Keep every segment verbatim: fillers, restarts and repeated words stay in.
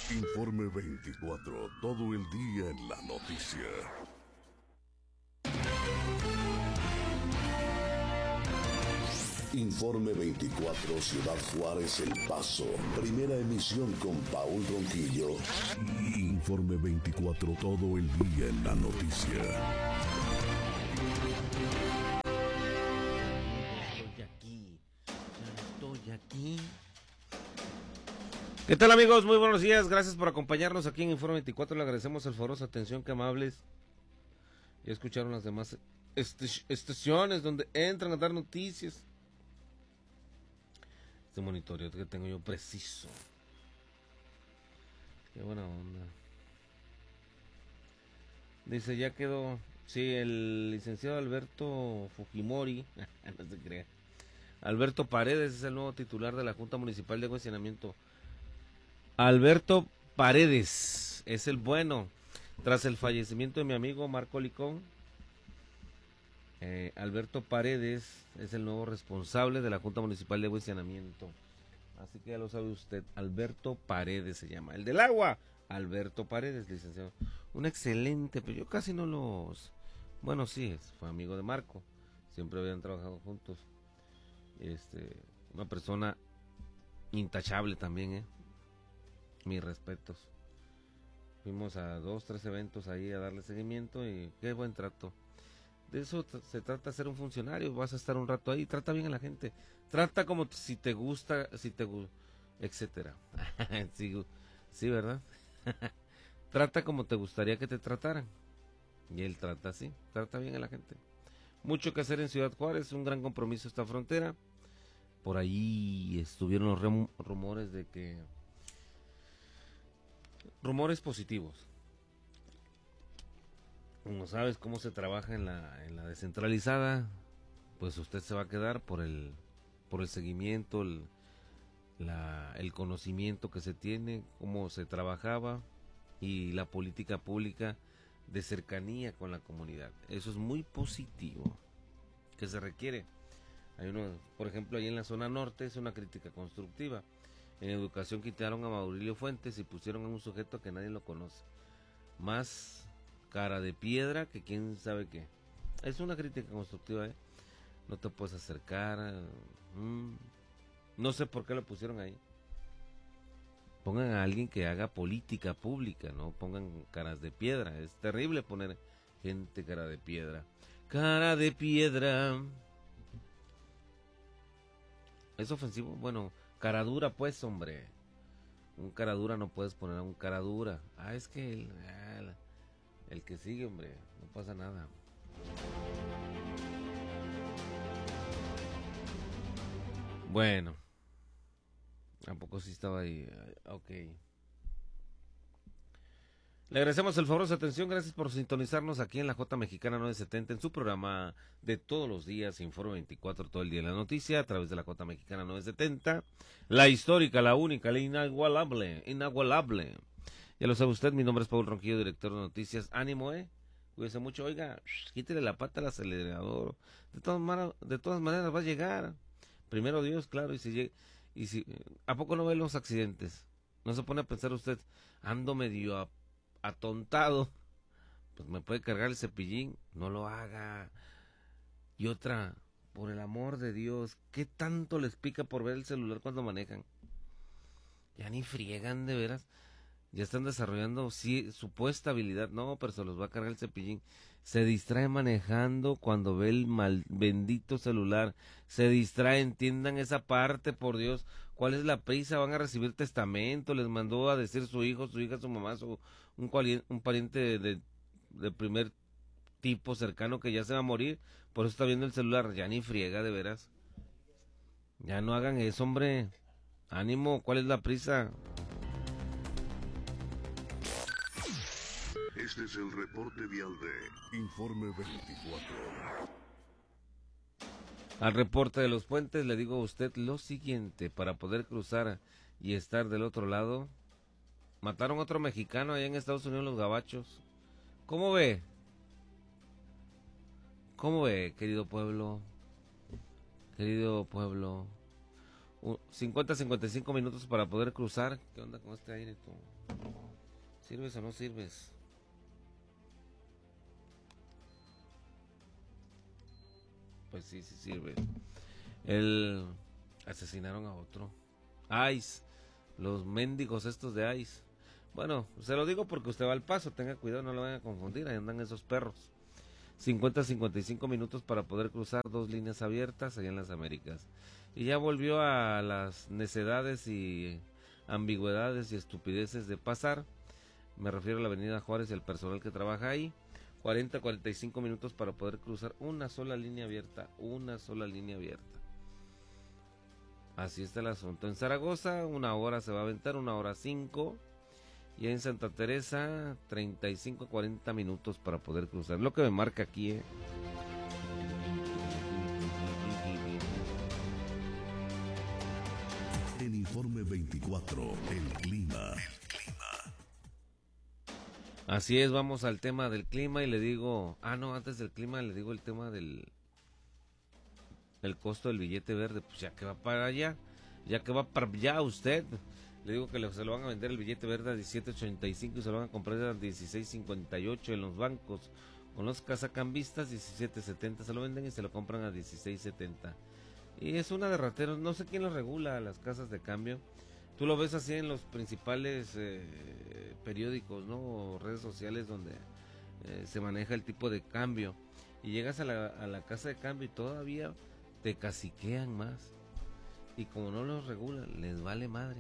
Informe veinticuatro, todo el día en la noticia. Informe veinticuatro, Ciudad Juárez, El Paso. Primera emisión con Paul Ronquillo. Informe veinticuatro, todo el día en la noticia. Estoy aquí, estoy aquí. ¿Qué tal, amigos? Muy buenos días, gracias por acompañarnos aquí en Informe veinticuatro. Le agradecemos el favorosa atención, que amables. Ya escucharon las demás est- estaciones donde entran a dar noticias. Este monitoreo que tengo yo preciso. Qué buena onda. Dice, ya quedó. Sí, el licenciado Alberto Fujimori, no se crea. Alberto Paredes es el nuevo titular de la Junta Municipal de Agua y Saneamiento. Alberto Paredes es el bueno. Tras el fallecimiento de mi amigo Marco Licón, eh, Alberto Paredes es el nuevo responsable de la Junta Municipal de Agua y Saneamiento. Así que ya lo sabe usted, Alberto Paredes se llama. El del agua, Alberto Paredes, licenciado. Un excelente, pero yo casi no los... Bueno, sí, fue amigo de Marco. Siempre habían trabajado juntos. Este, una persona intachable también, ¿eh? Mis respetos. Fuimos a dos, tres eventos ahí a darle seguimiento y qué buen trato. De eso t- se trata, ser un funcionario. Vas a estar un rato ahí, trata bien a la gente. Trata como si te gusta, si te gusta, etcétera. sí, sí, ¿verdad? Trata como te gustaría que te trataran. Y él trata así, trata bien a la gente. Mucho que hacer en Ciudad Juárez, un gran compromiso esta frontera. Por ahí estuvieron los rum- rumores de que... Rumores positivos. No sabes cómo se trabaja en la, en la descentralizada, pues usted se va a quedar por el, por el seguimiento, el, la, el conocimiento que se tiene, cómo se trabajaba y la política pública de cercanía con la comunidad. Eso es muy positivo, que se requiere. Hay uno, por ejemplo, ahí en la zona norte es una crítica constructiva. En educación quitaron a Maurilio Fuentes y pusieron a un sujeto que nadie lo conoce. Más cara de piedra que quién sabe qué. Es una crítica constructiva, ¿eh? No te puedes acercar. Mm, no sé por qué lo pusieron ahí. Pongan a alguien que haga política pública, no pongan caras de piedra. Es terrible poner gente cara de piedra. Cara de piedra. ¿Es ofensivo? Bueno, cara dura pues, hombre. Un cara dura no puedes poner a un cara dura. Ah, es que el, ah, la- el que sigue, hombre, no pasa nada. Bueno, tampoco sí estaba ahí. ah, Ok. Le agradecemos el favor de su atención. Gracias por sintonizarnos aquí en la J Mexicana novecientos setenta en su programa de todos los días, Informe veinticuatro, todo el día en la noticia, a través de la J Mexicana novecientos setenta. La histórica, la única, la inigualable, inagualable. Ya lo sabe usted, mi nombre es Paul Ronquillo, director de noticias. Ánimo, eh. Cuídese mucho, oiga, quítele la pata al acelerador. De todas, maneras, de todas maneras va a llegar. Primero Dios, claro, y si llega, y si, ¿a poco no ve los accidentes? No se pone a pensar usted, ando medio a- atontado, pues me puede cargar el cepillín, no lo haga. Y otra, por el amor de Dios, ¿qué tanto les pica por ver el celular cuando manejan? Ya ni friegan, de veras. Ya están desarrollando sí, supuesta habilidad, no, pero se los va a cargar el cepillín. Se distrae manejando cuando ve el mal bendito celular. Se distrae, entiendan esa parte, por Dios. ¿Cuál es la prisa? Van a recibir testamento, les mandó a decir su hijo, su hija, su mamá, su, un, cuali- un pariente de, de, de primer tipo cercano que ya se va a morir. Por eso está viendo el celular. Ya ni friega, de veras. Ya no hagan eso, hombre. Ánimo, ¿cuál es la prisa? Este es el reporte vial de Informe veinticuatro. Al reporte de los puentes le digo a usted lo siguiente, para poder cruzar y estar del otro lado, mataron a otro mexicano allá en Estados Unidos, los gabachos. ¿Cómo ve? ¿Cómo ve, querido pueblo? Querido pueblo, cincuenta a cincuenta y cinco minutos para poder cruzar. ¿Qué onda con este aire tú? ¿Sirves o no sirves? Pues sí, sí sirve. El asesinaron a otro. ICE, los mendigos estos de ICE. Bueno, se lo digo porque usted va al paso, tenga cuidado, no lo vayan a confundir, ahí andan esos perros. cincuenta a cincuenta y cinco minutos para poder cruzar, dos líneas abiertas allá en las Américas. Y ya volvió a las necedades y ambigüedades y estupideces de pasar. Me refiero a la avenida Juárez y al personal que trabaja ahí. cuarenta a cuarenta y cinco minutos para poder cruzar una sola línea abierta, una sola línea abierta. Así está el asunto. En Zaragoza, una hora se va a aventar, una hora cinco. Y en Santa Teresa, treinta y cinco a cuarenta minutos para poder cruzar. Lo que me marca aquí, ¿eh? En Informe veinticuatro, el clima. Así es, vamos al tema del clima y le digo... Ah, no, antes del clima le digo el tema del... El costo del billete verde. Pues ya que va para allá, ya que va para allá usted... Le digo que se lo van a vender el billete verde a diecisiete ochenta y cinco y se lo van a comprar a dieciséis cincuenta y ocho en los bancos. Con los casacambistas diecisiete setenta se lo venden y se lo compran a dieciséis setenta. Y es una de rateros, no sé quién lo regula, las casas de cambio. Tú lo ves así en los principales eh, periódicos, ¿no? O redes sociales donde eh, se maneja el tipo de cambio. Y llegas a la, a la casa de cambio y todavía te caciquean más. Y como no los regulan, les vale madre.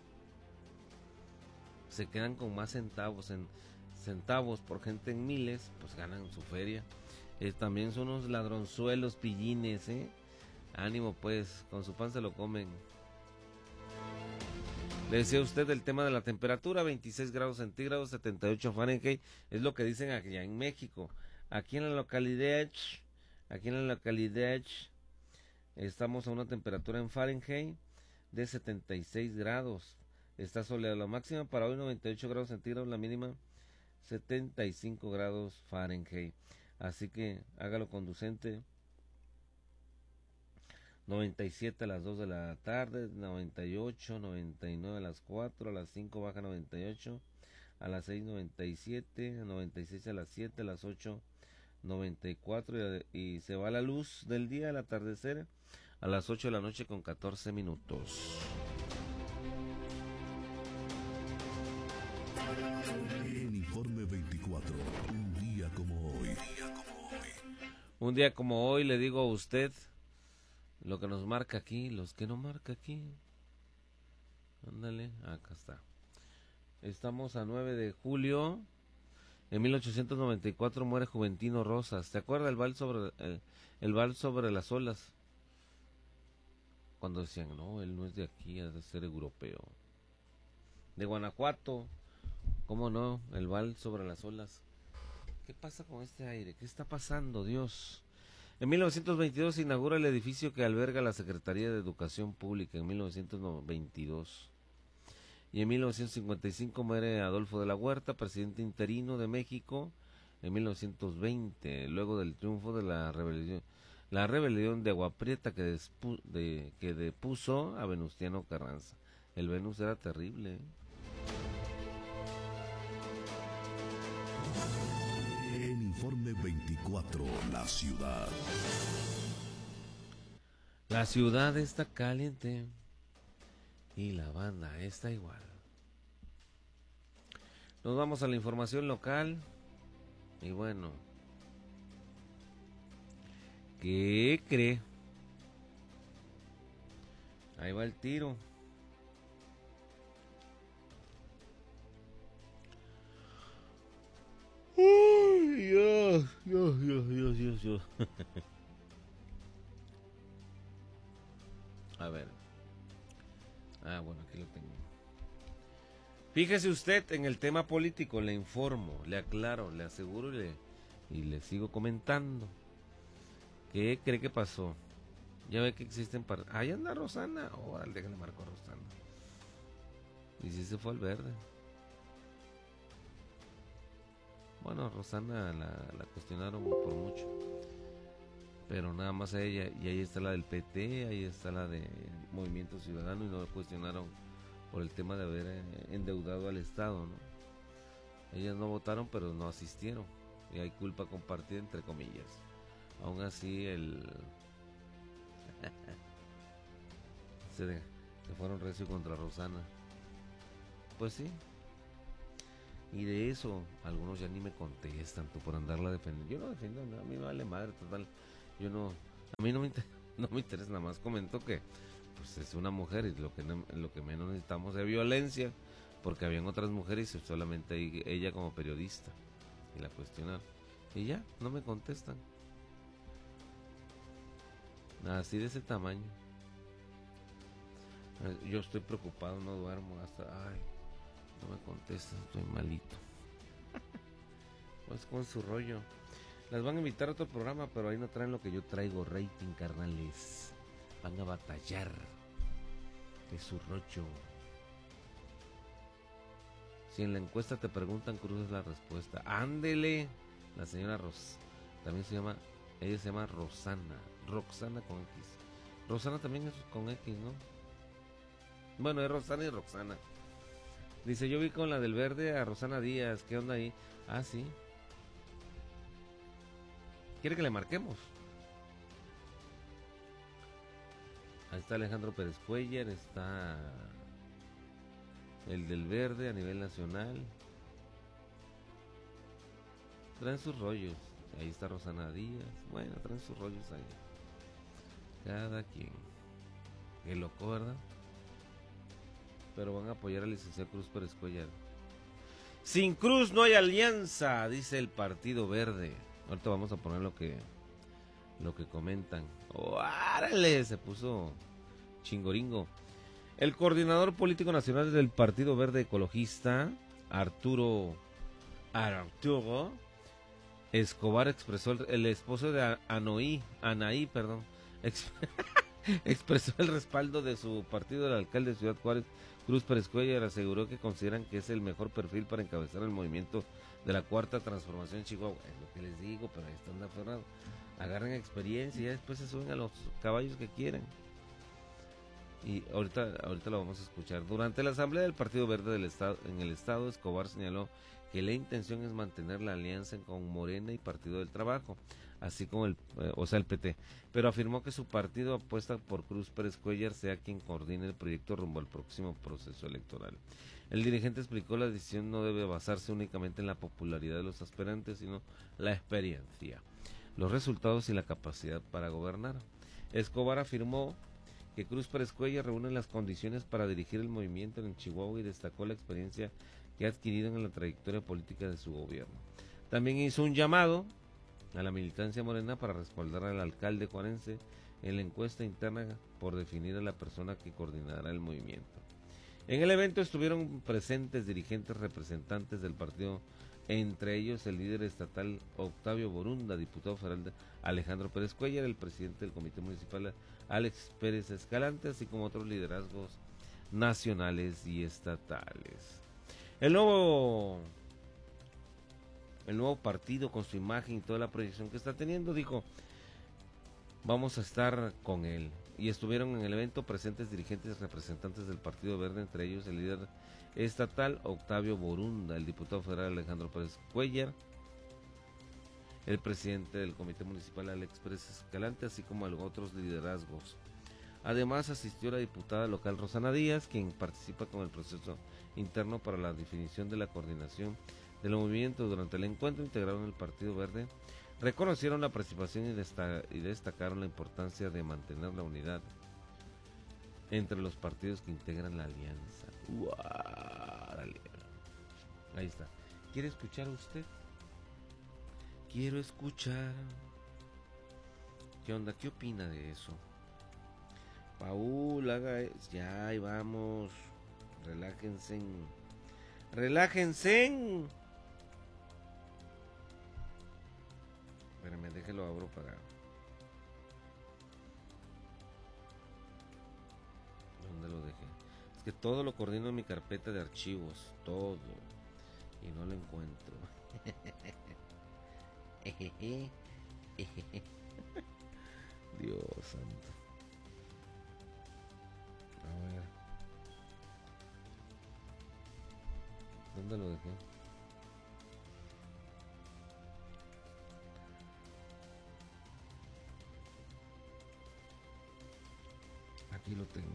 Se quedan con más centavos en centavos por gente en miles, pues ganan su feria. Eh, también son unos ladronzuelos, pillines, ¿eh? Ánimo pues, con su pan se lo comen. Le decía usted el tema de la temperatura, veintiséis grados centígrados, setenta y ocho Fahrenheit, es lo que dicen allá en México. Aquí en la localidad, aquí en la localidad, estamos a una temperatura en Fahrenheit de setenta y seis grados. Está soleado, la máxima para hoy noventa y ocho grados centígrados, la mínima setenta y cinco grados Fahrenheit. Así que hágalo conducente. noventa y siete a las dos de la tarde, noventa y ocho, noventa y nueve a las cuatro, a las cinco baja noventa y ocho, a las seis noventa y siete, a noventa y seis a las siete, a las ocho noventa y cuatro y, y se va la luz del día al atardecer a las ocho de la noche con catorce minutos. En Informe veinticuatro, un día como hoy. Un día como hoy le digo a usted lo que nos marca aquí, los que no marca aquí. Ándale, acá está. Estamos a nueve de julio. En mil ochocientos noventa y cuatro muere Juventino Rosas. ¿Te acuerdas el vals sobre el, el vals sobre las olas? Cuando decían, no, él no es de aquí, es de ser europeo. De Guanajuato. ¿Cómo no? El vals sobre las olas. ¿Qué pasa con este aire? ¿Qué está pasando, Dios? En mil novecientos veintidós se inaugura el edificio que alberga la Secretaría de Educación Pública, en mil novecientos veintidós. Y en mil novecientos cincuenta y cinco muere Adolfo de la Huerta, presidente interino de México, en mil novecientos veinte, luego del triunfo de la rebelión, la rebelión de Agua Prieta que, despu, de, que depuso a Venustiano Carranza. El Venus era terrible, ¿eh? En Informe veinticuatro, la ciudad. La ciudad está caliente y la banda está igual. Nos vamos a la información local. Y bueno, ¿qué cree? Ahí va el tiro. Uy, Dios, Dios, Dios, Dios, Dios, Dios. A ver. Ah, bueno, aquí lo tengo. Fíjese usted en el tema político, le informo, le aclaro, le aseguro y le, y le sigo comentando. ¿Qué cree que pasó? Ya ve que existen... Par... Ahí anda Rosana. Órale, déjale marco a Rosana. Y si se fue al verde. Bueno, Rosana la, la cuestionaron por mucho. pero nada más a ella, y ahí está la del P T, ahí está la de Movimiento Ciudadano, y no cuestionaron por el tema de haber eh, endeudado al Estado, ¿no? Ellas no votaron, pero no asistieron, y hay culpa compartida entre comillas. Aún así, el se, de... se fueron recio contra Rosana. Pues sí. Y de eso, algunos ya ni me contestan, tú, por andarla defendiendo. Yo no defiendo, a mí me vale madre, total. Yo no, a mí no me, inter, no me interesa, nada más comento que pues es una mujer y lo que, no, lo que menos necesitamos es violencia, porque habían otras mujeres y solamente ella como periodista, y la cuestionaron. Y ya, no me contestan. Así de ese tamaño. Yo estoy preocupado, no duermo hasta... Ay, no me contestan, estoy malito. Pues con su rollo. Las van a invitar a otro programa, pero ahí no traen lo que yo traigo, rating, carnales. Van a batallar. Es su rollo. Si en la encuesta te preguntan, cruces la respuesta. Ándele. La señora Ros. También se llama, ella se llama Rosana. Roxana con X. Rosana también es con X, ¿no? Bueno, es Rosana y Roxana. Dice, yo vi con la del verde a Rosana Díaz. ¿Qué onda ahí? Ah, sí. ¿Quiere que le marquemos? Ahí está Alejandro Pérez Cuellar, está el del verde a nivel nacional. Traen sus rollos. Ahí está Rosana Díaz. Bueno, traen sus rollos ahí. Cada quien. Qué loco, ¿verdad? Pero van a apoyar al licenciado Cruz Pérez Cuellar. Sin Cruz no hay alianza, dice el Partido Verde. Ahorita vamos a poner lo que lo que comentan. ¡Órale! Se puso chingoringo. El coordinador político nacional del Partido Verde Ecologista, Arturo Arturo Escobar, expresó el, el esposo de Anaí, Anaí, perdón, ex, expresó el respaldo de su partido. El alcalde de Ciudad Juárez, Cruz Pérez Cuellar, aseguró que consideran que es el mejor perfil para encabezar el movimiento de la Cuarta Transformación en Chihuahua. Es lo que les digo, pero ahí están aferrados. Agarren experiencia y ya después se suben a los caballos que quieran. Y ahorita, ahorita lo vamos a escuchar. Durante la asamblea del Partido Verde del Estado, en el Estado, Escobar señaló que la intención es mantener la alianza con Morena y Partido del Trabajo, así como el, eh, o sea, el P T, pero afirmó que su partido apuesta por Cruz Pérez Cuellar sea quien coordine el proyecto rumbo al próximo proceso electoral. El dirigente explicó la decisión no debe basarse únicamente en la popularidad de los aspirantes, sino la experiencia, los resultados y la capacidad para gobernar. Escobar afirmó que Cruz Pérez Cuellar reúne las condiciones para dirigir el movimiento en Chihuahua y destacó la experiencia que ha adquirido en la trayectoria política de su gobierno. También hizo un llamado a la militancia morena para respaldar al alcalde juarense en la encuesta interna por definir a la persona que coordinará el movimiento. En el evento estuvieron presentes dirigentes representantes del partido, entre ellos el líder estatal Octavio Borunda, diputado federal Alejandro Pérez Cuellar, el presidente del comité municipal Alex Pérez Escalante, así como otros liderazgos nacionales y estatales. El nuevo el nuevo partido, con su imagen y toda la proyección que está teniendo, dijo, vamos a estar con él. Y estuvieron en el evento presentes dirigentes representantes del Partido Verde, entre ellos el líder estatal Octavio Borunda, el diputado federal Alejandro Pérez Cuellar, el presidente del comité municipal Alex Pérez Escalante, así como otros liderazgos. Además asistió la diputada local Rosana Díaz, quien participa con el proceso interno para la definición de la coordinación del movimiento. Durante el encuentro integrado en el Partido Verde, reconocieron la participación y, desta- y destacaron la importancia de mantener la unidad entre los partidos que integran la alianza. ¡Uárale! Ahí está. ¿Quiere escuchar usted? Quiero escuchar. ¿Qué onda? ¿Qué opina de eso? Paul, haga eso. Ya, ahí vamos. Relájense. Relájense. Espérame, déjelo abro para... ¿Dónde lo dejé? Es que todo lo coordino en mi carpeta de archivos. Todo. Y no lo encuentro. Dios santo. A ver. ¿Dónde lo dejé? Aquí lo tengo.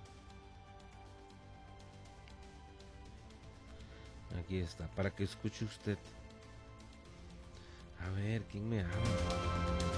Aquí está, para que escuche usted. A ver, ¿quién me habla?